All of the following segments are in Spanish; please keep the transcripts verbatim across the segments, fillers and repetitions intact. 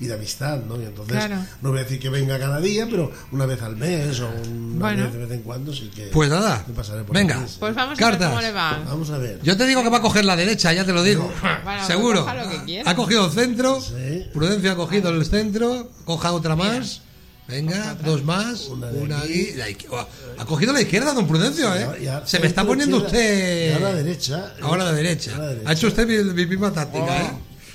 y de amistad, ¿no? Y entonces claro. no voy a decir que venga cada día, pero una vez al mes o una bueno. vez de vez en cuando sí que... Pues nada, venga, aquí, sí. Pues vamos cartas. a ver cómo le va. Vamos a ver. Yo te digo que va a coger la derecha, ya te lo digo. Bueno, seguro. pues coja lo que quiera. Ha cogido el centro, Sí. Prudencio ha cogido el centro, coja otra más. Venga, dos más, Una una, de aquí. La izqui- oh, ha cogido la izquierda, don Prudencio, ¿eh? Ya- ya- Se me está poniendo izquierda, usted. y ahora la derecha. Ahora la derecha. Ahora la derecha. Ha hecho usted mi, mi misma táctica, Oh. ¿eh?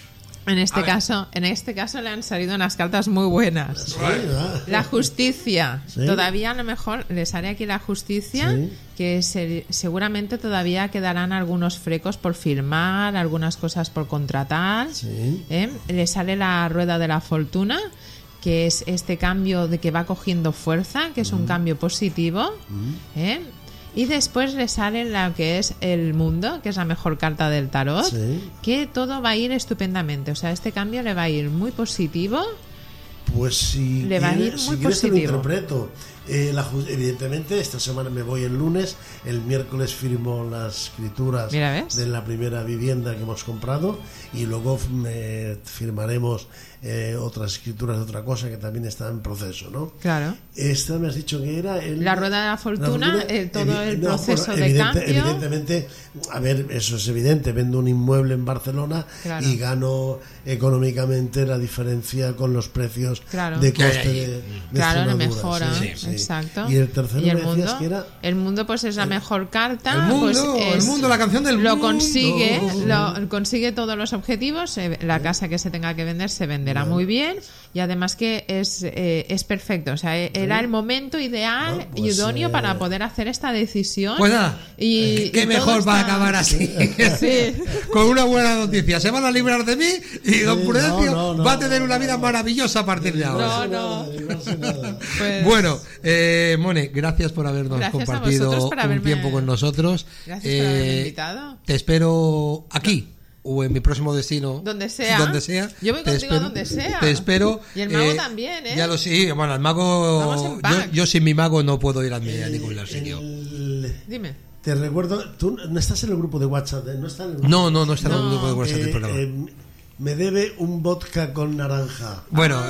En este A ver. caso, en este caso le han salido unas cartas muy buenas. Sí, ¿verdad? La justicia. Sí. Todavía a lo mejor les haré aquí la justicia, Sí. que se- seguramente todavía quedarán algunos frecos por firmar, algunas cosas por contratar. Sí. ¿eh? Le sale la rueda de la fortuna, que es este cambio de que va cogiendo fuerza, que es un cambio positivo. ¿eh? Y después le sale lo que es el mundo, que es la mejor carta del tarot, Sí. que todo va a ir estupendamente. O sea, este cambio le va a ir muy positivo. Pues si Le va a quieres, ir si muy quieres te lo positivo. interpreto. Eh, la ju- evidentemente, esta semana me voy el lunes. El miércoles firmo las escrituras Mira, ¿ves? de la primera vivienda que hemos comprado y luego eh, firmaremos eh, otras escrituras de otra cosa que también está en proceso, ¿no? Claro. Esta me has dicho que era el, La rueda de la fortuna, el- todo evi- el no, proceso bueno, de evidente- cambio. Evidentemente, a ver, eso es evidente. Vendo un inmueble en Barcelona Claro. y gano económicamente la diferencia con los precios Claro. de Que hay coste allí. de, de Claro, le Extremadura, mejora, sí, sí. exacto. Y el tercero Y el me decías mundo, que era el mundo pues es la mejor carta. El mundo, pues el es- mundo, la canción del lo mundo. consigue, lo consigue todos los objetivos. eh, La casa que se tenga que vender se venderá muy bien y además que es eh, es perfecto. O sea, eh, era el momento ideal Bueno, y pues, idóneo eh, para poder hacer esta decisión. Pues nada, y, qué y mejor todo va a está- acabar así. Sí. Con una buena noticia. Se van a librar de mí y don Sí, Prudencio no, no, no, va a tener no, una no, vida no. maravillosa a partir de ahora. No, no. no sé nada. Pues- Bueno, eh, Mone, gracias por habernos Gracias a compartido vosotros por un haberme- tiempo con nosotros. Gracias por haberme Eh, invitado. Te espero aquí o en mi próximo destino. Donde sea. Donde sea. Yo voy Te contigo espero- donde sea. Te espero. Y el mago también, ¿eh? Ya lo sí. Bueno, el mago. Vamos en Yo, pack. yo sin mi mago no puedo ir a, mi- a ningún sitio. El- Dime. te recuerdo, tú no estás en el grupo de WhatsApp, ¿eh? no estás en el grupo. No, no, no está en el No. grupo de WhatsApp del Eh, programa. eh, me debe un vodka con naranja. Bueno,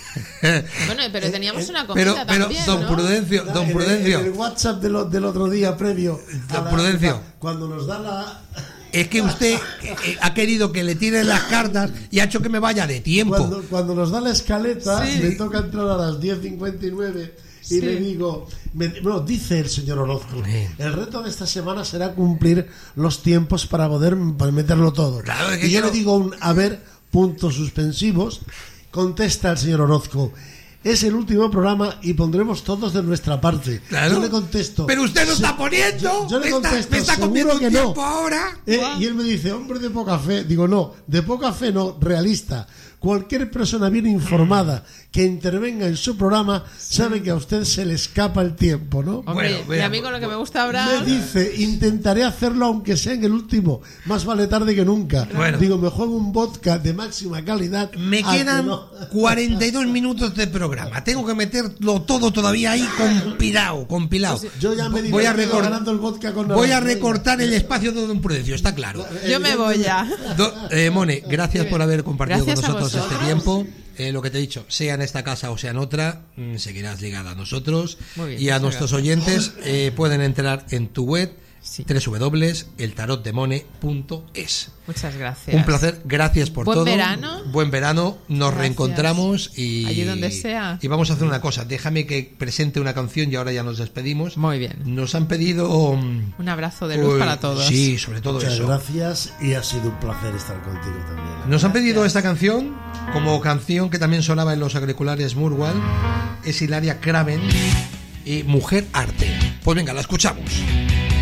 eh, Bueno, pero teníamos eh, una comida pero, pero también, don ¿no? Prudencio, don En el- Prudencio. En el WhatsApp del, o- del otro día previo. a Don la- Prudencio. Cuando nos da la. Es que usted eh, eh, ha querido que le tiren las cartas y ha hecho que me vaya de tiempo. Cuando, cuando nos da la escaleta, Sí. me toca entrar a las diez cincuenta y nueve y Sí. le digo, me- bueno, dice el señor Orozco, Sí. el reto de esta semana será cumplir los tiempos para poder para meterlo todo. Claro, es que y yo quiero- le digo un a ver, puntos suspensivos, contesta el señor Orozco. Es el último programa y pondremos todos de nuestra parte. Claro. Yo le contesto. Pero usted no "Sí". está poniendo. Yo, yo le me está- contesto, me está "Seguro comiendo que un no". tiempo ahora. Eh, y él me dice, hombre de poca fe. Digo, no, de poca fe no, realista. Cualquier persona bien informada que intervenga en su programa sabe que a usted se le escapa el tiempo, ¿no? Hombre, Bueno, y vea, a mí con lo que me gusta hablar. Me dice, intentaré hacerlo aunque sea en el último. Más vale tarde que nunca. Bueno. Digo, me juego un vodka de máxima calidad. Me a que quedan no. cuarenta y dos minutos de programa. Tengo que meterlo todo todavía ahí compilado, compilado. Yo ya me he voy a divertido recor- ganando el vodka con Voy a naranja. recortar el espacio de Don Prudencio, está claro. Yo me voy ya. Do- eh, Mone, gracias por haber compartido Gracias a con nosotros vosotros. este tiempo. Eh, lo que te he dicho, sea en esta casa o sea en otra, mm, seguirás ligada a nosotros. Muy bien, y a muchas nuestros gracias. oyentes eh, pueden entrar en tu web Sí. doble u doble u doble u punto el tarot de mone punto es. Muchas gracias. Un placer, gracias por Buen todo. verano. Buen verano, nos Gracias. reencontramos y Allí donde sea. Y vamos a hacer una cosa, déjame que presente una canción y ahora ya nos despedimos. Muy bien. Nos han pedido mm, Un abrazo de luz uy, para todos. Sí, sobre todo Muchas eso. gracias y ha sido un placer estar contigo también. Nos han pedido esta canción como canción que también sonaba en los auriculares Murwal. Es Hilaria Craven y Mujer Arte. Pues venga, la escuchamos.